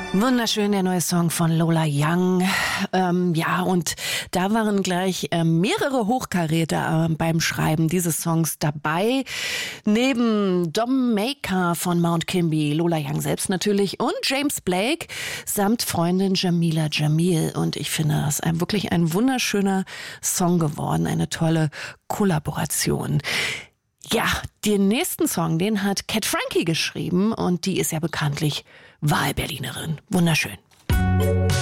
Wunderschön, der neue Song von Lola Young. Und da waren gleich mehrere Hochkaräter beim Schreiben dieses Songs dabei. Neben Dom Maker von Mount Kimby, Lola Young selbst natürlich und James Blake samt Freundin Jamila Jamil. Und ich finde, das ist wirklich ein wunderschöner Song geworden, eine tolle Kollaboration. Ja, den nächsten Song, den hat Cat Frankie geschrieben und die ist ja bekanntlich Wahlberlinerin. Wunderschön.